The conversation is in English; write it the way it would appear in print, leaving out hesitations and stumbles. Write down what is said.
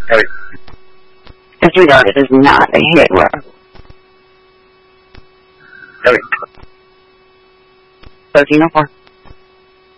Because you know this is not a hit rock. So, 1304.